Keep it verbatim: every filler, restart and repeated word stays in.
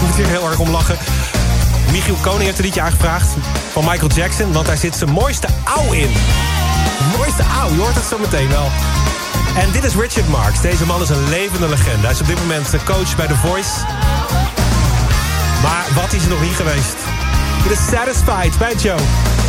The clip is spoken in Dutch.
moet hier heel erg om lachen. Michiel Koning heeft een liedje aangevraagd van Michael Jackson, want daar zit zijn mooiste auw in. Mooiste auw, je hoort het zo meteen wel. En dit is Richard Marx. Deze man is een levende legende. Hij is op dit moment coach bij The Voice. Maar wat is er nog niet geweest? Dit is Satisfied bij Joe.